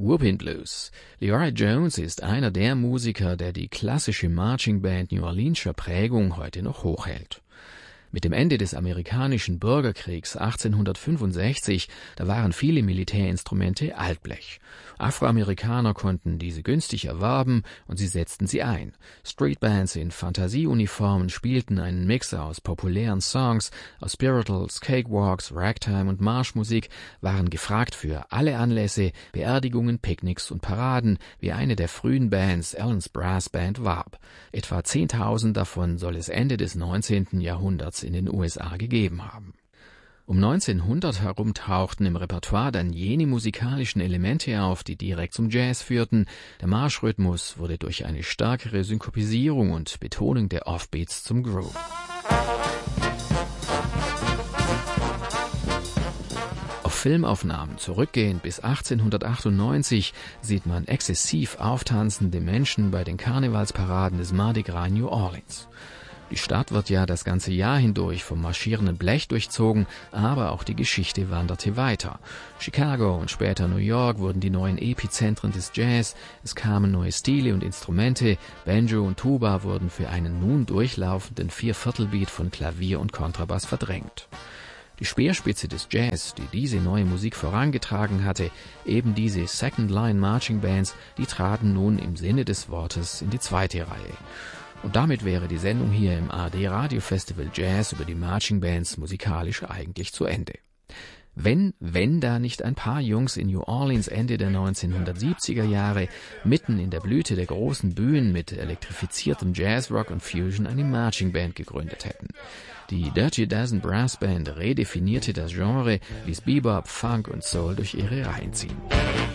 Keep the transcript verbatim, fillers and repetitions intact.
Whoopin' Blues. LeRoi Jones ist einer der Musiker, der die klassische Marching Band New Orleanser Prägung heute noch hochhält. Mit dem Ende des amerikanischen Bürgerkriegs achtzehnhundertfünfundsechzig, da waren viele Militärinstrumente Altblech. Afroamerikaner konnten diese günstig erwerben und sie setzten sie ein. Streetbands in Fantasieuniformen spielten einen Mix aus populären Songs, aus Spirituals, Cakewalks, Ragtime und Marschmusik, waren gefragt für alle Anlässe, Beerdigungen, Picknicks und Paraden, wie eine der frühen Bands, Allen's Brass Band, warb. Etwa zehntausend davon soll es Ende des neunzehnten Jahrhunderts in den U S A gegeben haben. Um neunzehnhundert herum tauchten im Repertoire dann jene musikalischen Elemente auf, die direkt zum Jazz führten. Der Marschrhythmus wurde durch eine stärkere Synkopisierung und Betonung der Offbeats zum Groove. Auf Filmaufnahmen zurückgehend bis achtzehnhundertachtundneunzig sieht man exzessiv auftanzende Menschen bei den Karnevalsparaden des Mardi Gras New Orleans. Die Stadt wird ja das ganze Jahr hindurch vom marschierenden Blech durchzogen, aber auch die Geschichte wanderte weiter. Chicago und später New York wurden die neuen Epizentren des Jazz, es kamen neue Stile und Instrumente, Banjo und Tuba wurden für einen nun durchlaufenden Vierviertelbeat von Klavier und Kontrabass verdrängt. Die Speerspitze des Jazz, die diese neue Musik vorangetragen hatte, eben diese Second-Line-Marching-Bands, die traten nun im Sinne des Wortes in die zweite Reihe. Und damit wäre die Sendung hier im A R D Radio Festival Jazz über die Marching Bands musikalisch eigentlich zu Ende. Wenn, wenn da nicht ein paar Jungs in New Orleans Ende der neunzehnhundertsiebziger Jahre mitten in der Blüte der großen Bühnen mit elektrifiziertem Jazz, Rock und Fusion eine Marching Band gegründet hätten. Die Dirty Dozen Brass Band redefinierte das Genre, ließ Bebop, Funk und Soul durch ihre Reihen ziehen.